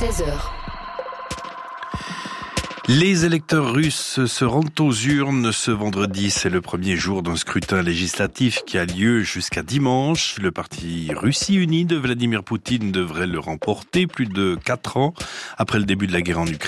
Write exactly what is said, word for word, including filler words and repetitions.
seize heures. Les électeurs russes se rendent aux urnes ce vendredi. C'est le premier jour d'un scrutin législatif qui a lieu jusqu'à dimanche. Le parti Russie Unie de Vladimir Poutine devrait le remporter plus de quatre ans après le début de la guerre en Ukraine.